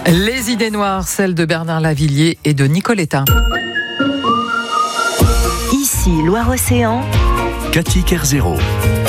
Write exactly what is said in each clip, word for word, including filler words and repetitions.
Les idées noires, celles de Bernard Lavillier et de Nicoletta. Ici, Loire-Océan. Cathy Kerzero.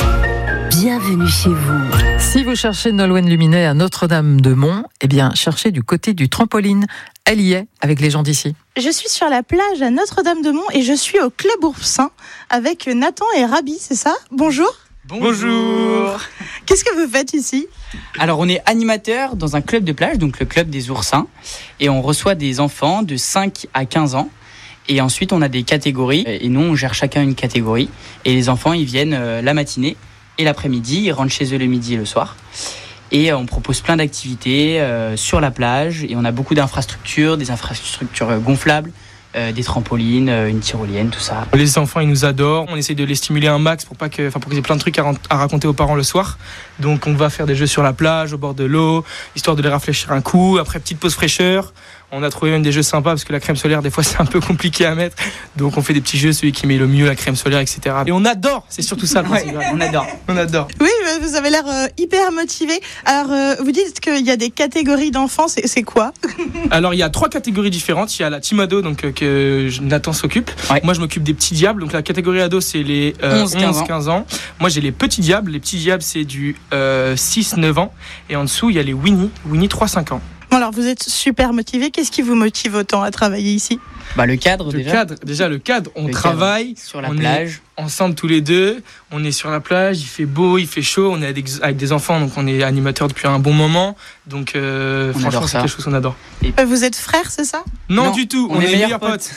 Bienvenue chez vous. Si vous cherchez Nolwenn Luminet à Notre-Dame-de-Mont, eh bien, cherchez du côté du trampoline. Elle y est avec les gens d'ici. Je suis sur la plage à Notre-Dame-de-Mont et je suis au Club Oursin avec Nathan et Rabi, c'est ça ? Bonjour. Bonjour. Qu'est-ce que vous faites ici ? Alors on est animateur dans un club de plage, donc le club des oursins, et on reçoit des enfants de cinq à quinze ans. Et ensuite on a des catégories, et nous on gère chacun une catégorie. Et les enfants ils viennent la matinée et l'après-midi, ils rentrent chez eux le midi et le soir. Et on propose plein d'activités euh, sur la plage, et on a beaucoup d'infrastructures, des infrastructures gonflables, Euh, des trampolines, euh, une tyrolienne, tout ça. Les enfants, ils nous adorent. On essaye de les stimuler un max pour pas que, enfin, pour qu'ils aient plein de trucs à, à raconter aux parents le soir. Donc, on va faire des jeux sur la plage, au bord de l'eau, histoire de les rafraîchir un coup. Après, petite pause fraîcheur. On a trouvé même des jeux sympas parce que la crème solaire, des fois, c'est un peu compliqué à mettre. Donc, on fait des petits jeux, celui qui met le mieux la crème solaire, et cetera. Et on adore. C'est surtout ça le principe. Ouais, on adore. On adore. Oui, vous avez l'air euh, hyper motivé. Alors, euh, vous dites qu'il y a des catégories d'enfants. C'est, c'est quoi ? Alors, il y a trois catégories différentes. Il y a la team ado, donc euh, que Nathan s'occupe. Ouais. Moi, je m'occupe des petits diables. Donc, la catégorie ado, c'est les euh, onze à quinze ans. Moi, j'ai les petits diables. Les petits diables, c'est du euh, six neuf ans. Et en dessous, il y a les Winnie. Winnie trois cinq ans. Bon, alors, vous êtes super motivé. Qu'est-ce qui vous motive autant à travailler ici ? Bah, le cadre, Le déjà. cadre, déjà le cadre, on Le travaille cadre sur la on plage. est ensemble tous les deux, on est sur la plage, il fait beau, il fait chaud, on est avec, avec des enfants, donc on est animateurs depuis un bon moment, donc euh, On franchement adore c'est ça. quelque chose qu'on adore. Euh, Vous êtes frères, c'est ça ? Non, Non, du tout, on, on est, est meilleurs meilleurs potes.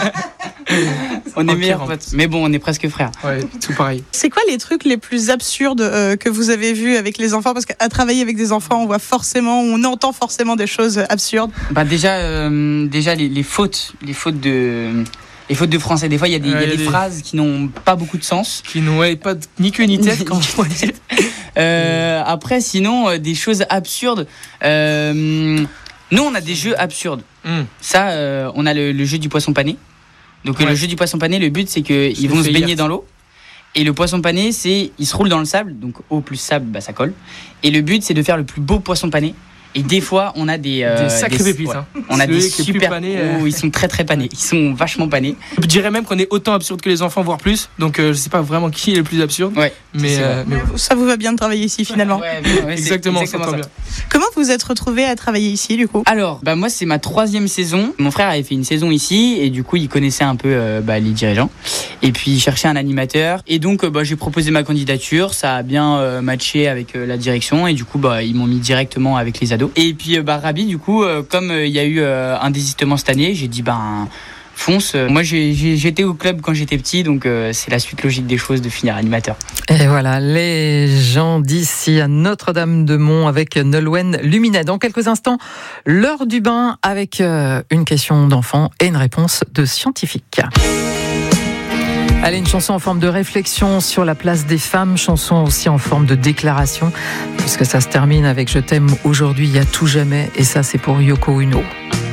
On est Ok, meilleurs bon. potes. Mais bon, on est presque frères. Ouais, tout pareil. C'est quoi les trucs les plus absurdes euh, que vous avez vus avec les enfants ? Parce qu'à travailler avec des enfants, on voit forcément, on entend forcément des choses absurdes. Bah, déjà, euh, déjà les, les fautes, les fautes de... Les fautes de français, des fois il y a des, Ouais, il y a y a des des- phrases qui n'ont pas beaucoup de sens. Qui n'ont pas de- ni queue ni tête, quand on dit. Euh, après, sinon, euh, des choses absurdes. Euh, nous, on a des jeux absurdes. Hum. Ça, euh, on a le, le jeu du poisson pané. Donc, Ouais. le jeu du poisson pané, le but, c'est l'ai qu'ils vont se fait baigner hier. dans l'eau. Et le poisson pané, c'est, il se roule dans le sable. Donc, eau plus sable, bah, ça colle. Et le but, c'est de faire le plus beau poisson pané. Et des fois, on a des... euh, Des sacrés pépites, ouais. hein. On a Celui des qui est plus super... pané, euh. Oh, ils sont très très panés. Ils sont vachement panés. Je dirais même qu'on est autant absurde que les enfants, voire plus, donc euh, je sais pas vraiment qui est le plus absurde, Ouais. mais, c'est euh, mais ouais. Ça vous va bien de travailler ici finalement ? Ouais, ouais, ouais, c'est exactement, ça exactement tombe ça. bien. Comment vous êtes retrouvé à travailler ici du coup ? Alors, bah moi c'est ma troisième saison. Mon frère avait fait une saison ici et du coup il connaissait un peu euh, bah, les dirigeants. Et puis il cherchait un animateur. Et donc euh, bah, j'ai proposé ma candidature. Ça a bien euh, matché avec euh, la direction et du coup bah, ils m'ont mis directement avec les ados. Et puis euh, bah, Rabi du coup euh, comme il euh, y a eu euh, un désistement cette année, j'ai dit ben fonce. Moi j'ai, j'ai, j'étais au club quand j'étais petit donc euh, c'est la suite logique des choses de finir animateur. Et voilà, les gens d'ici à Notre-Dame-de-Mont avec Nolwenn Luminet. Dans quelques instants, l'heure du bain avec euh, une question d'enfant et une réponse de scientifique. Allez, une chanson en forme de réflexion sur la place des femmes, chanson aussi en forme de déclaration, puisque ça se termine avec « Je t'aime aujourd'hui, il y a tout jamais », et ça c'est pour Yoko Ono.